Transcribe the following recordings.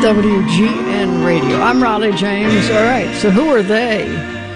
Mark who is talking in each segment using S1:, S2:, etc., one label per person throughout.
S1: WGN Radio. I'm Raleigh James. All right, so who are they?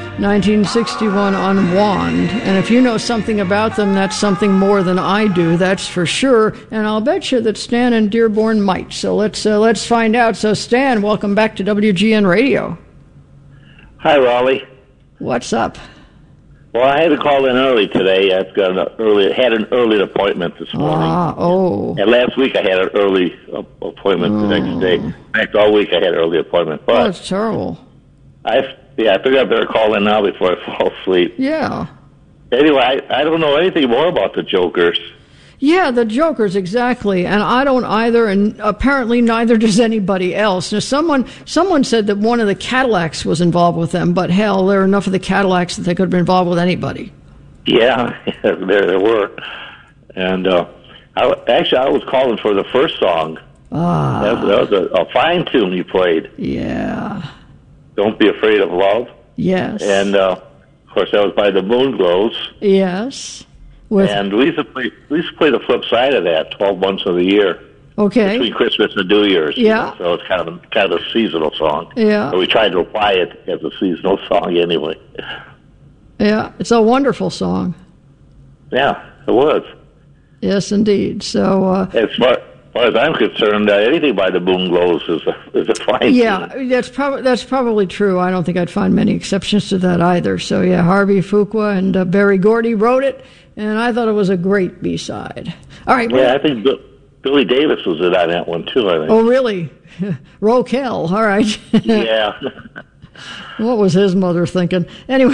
S1: 1961 on Wand. And if you know something about them, that's something more than I do, that's for sure. And I'll bet you that Stan and Dearborn might. So let's find out. So Stan, welcome back to WGN Radio.
S2: Hi, Raleigh.
S1: What's up?
S2: Well, I had to call in early today. I've got had an early appointment this morning. And last week I had an early appointment the next day. In fact, all week I had an early appointment. But
S1: that's terrible.
S2: I figured I better call in now before I fall asleep.
S1: Yeah.
S2: Anyway, I don't know anything more about the Jokers.
S1: Yeah, the Jokers, exactly. And I don't either, and apparently neither does anybody else. Now, someone said that one of the Cadillacs was involved with them, but hell, there are enough of the Cadillacs that they could have been involved with anybody. Yeah,
S2: there were. And I was calling for the first song. That was a fine tune you played.
S1: Yeah.
S2: Don't Be Afraid of Love.
S1: Yes.
S2: And, of course, that was by the Moonglows.
S1: Yes.
S2: And we used to play the flip side of that, 12 months of the year.
S1: Okay.
S2: Between Christmas and New Year's.
S1: Yeah.
S2: So it's kind of a seasonal song.
S1: Yeah.
S2: So we tried to apply it as a seasonal song anyway.
S1: Yeah, it's a wonderful song.
S2: Yeah, it was.
S1: Yes, indeed. So
S2: as far as I'm concerned, anything by the Moonglows is a fine.
S1: Yeah, that's probably true. I don't think I'd find many exceptions to that either. So yeah, Harvey Fuqua and Berry Gordy wrote it, and I thought it was a great B-side. All right.
S2: Yeah, I think Billy Davis was in on that one too. I think.
S1: Oh, really? Rokel. All right.
S2: Yeah.
S1: What was his mother thinking? Anyway,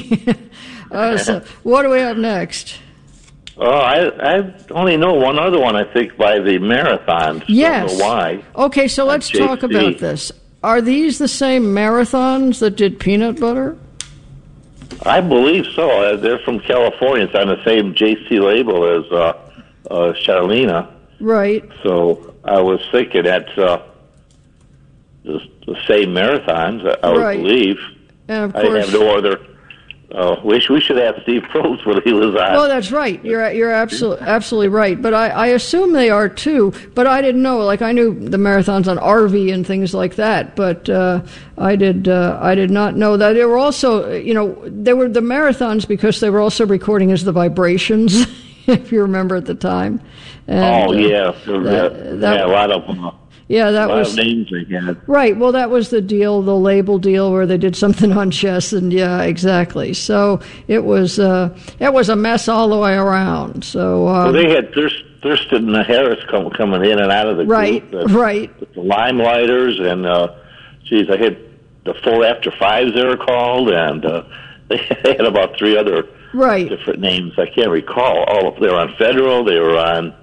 S1: so what do we have next?
S2: Oh, I only know one other one, I think, by the Marathons.
S1: Yes.
S2: Don't know why.
S1: Okay, so let's talk about this. Are these the same Marathons that did Peanut Butter?
S2: I believe so. They're from California. It's on the same JC label as Charlena.
S1: Right.
S2: So I was thinking that's the same Marathons, I would believe.
S1: And of course,
S2: I have no other... we should have Steve Probst when he was on.
S1: Well, that's right. You're absolutely right. But I assume they are too. But I didn't know. Like, I knew the Marathons on RV and things like that. But I did not know that they were also. They were the Marathons because they were also recording as the Vibrations, if you remember at the time. And,
S2: a lot of them.
S1: Yeah, that was
S2: names they had.
S1: Right. Well, that was the deal, the label deal, where they did something on chess, and yeah, exactly. So it was a mess all the way around. So
S2: they had Thurston Harris coming in and out of the
S1: group. Right.
S2: The Limelighters, and I had the 4 After 5s they were called, and they had about 3 other different names. I can't recall. They were on Federal. They were on.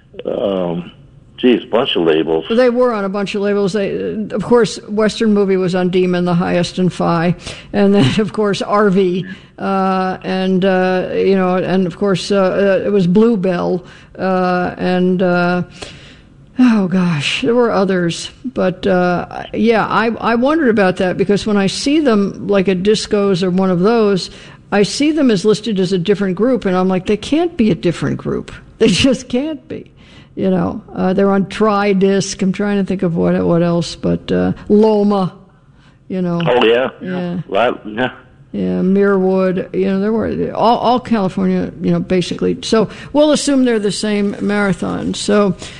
S2: A bunch of labels.
S1: They were on a bunch of labels. Of course, Western Movie was on Demon, the Highest and Phi, and then of course RV, and of course it was Bluebell, and oh gosh, there were others. But I wondered about that because when I see them like at discos or one of those, I see them as listed as a different group, and I'm like, they can't be a different group. They just can't be. They're on Tri-Disc. I'm trying to think of what else, but Loma,
S2: Oh, yeah.
S1: Yeah.
S2: Yeah.
S1: Yeah, Muirwood. There were all California, basically. So we'll assume they're the same Marathon. So